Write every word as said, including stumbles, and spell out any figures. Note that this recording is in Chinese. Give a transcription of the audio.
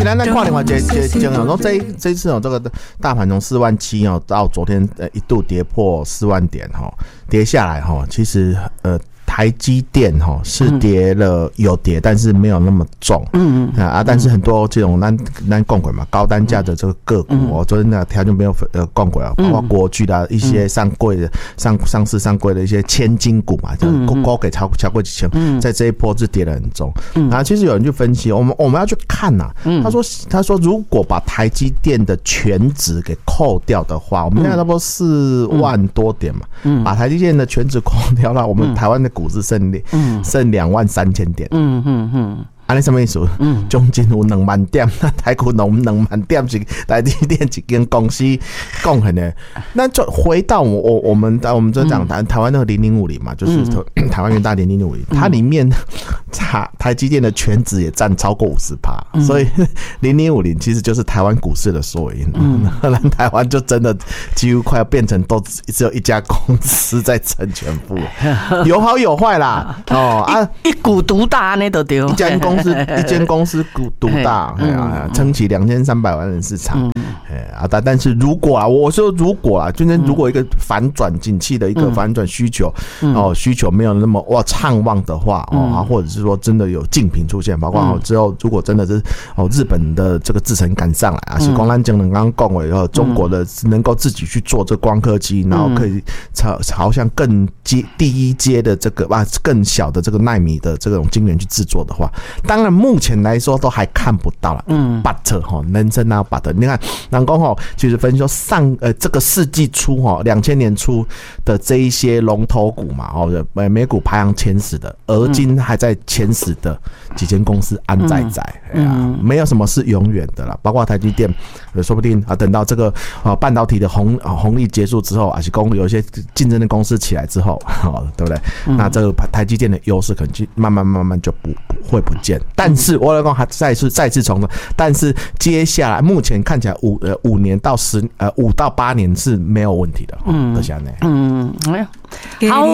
咱咱看另外一个一个哦，说这这次哦，这个大盘从四万七哦到昨天呃一度跌破四万点哈，跌下来哈，其实呃。台积电哈是跌了有跌，但是没有那么重，嗯嗯啊，但是很多这种咱咱讲过嘛，高单价的这个个股哦，昨天那条就没有呃讲过了，包括国巨的一些上柜的上上市上柜的一些千金股嘛，高高给超超过几千，在这一波是跌得很重。然后其实有人就分析，我们我们要去看呐，他说他说如果把台积电的全值给扣掉的话，我们现在差不多四万多点嘛，把台积电的全值扣掉了，我们台湾的股市剩剩两万三千点，嗯嗯嗯，安尼什么意思？嗯，中间有两万点，那台股两两万点是台积电一间公司贡献的。那就回到我我我们我们就讲台台湾那个零零五零嘛，就是台湾元大零零五零，它里面台台积电的全值也占超过五十趴，所以零零五零其实就是台湾股市的缩影。嗯，那台湾就真的几乎快要变成都只有一家公司在撑全部，有好有坏啦。哦啊， 一股独大那都丢， 一间公司一间公司股独大，撑起两千三百万人市场。啊，但但是如果啊，我说如果啊，就是如果一个反转景气的一个反转需求，哦，需求没有那么哇畅旺的话，哦啊，或者是说真的有竞品出现，包括哦之后如果真的是哦日本的这个制程赶上来啊，是光咱讲的刚刚讲过以后，中国的能够自己去做这光刻机，然后可以朝朝向更阶第一阶的这个啊更小的这个奈米的这种晶圆去制作的话，当然目前来说都还看不到了。嗯 ，but 哈，人生啊 but， 你看，南宫哈，其实分析说上呃这个世纪初哈，两千年初的这一些龙头股嘛，哦，美股排行前十的，而今还在前十的几间公司安在在，哎呀，没有什么是永远的啦，包括台积电，说不定啊，等到这个啊半导体的红红利结束之后，而且公有一些竞争的公司起来之后，哦，对不对？那这个台积电的优势可能就慢慢慢慢就不会不见。但是我来讲，还再次再次重申，但是接下来目前看起来五呃五年到十呃五到八年是没有问题的，嗯，这些呢， 嗯，哎呀，好。